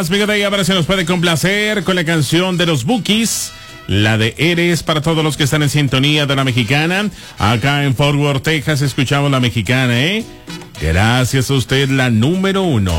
Fíjate, y ahora se nos puede complacer con la canción de los Bukis, la de Eres, para todos los que están en sintonía de la Mexicana. Acá en Fort Worth, Texas, escuchamos la Mexicana, ¿eh? Gracias a usted, la número 1.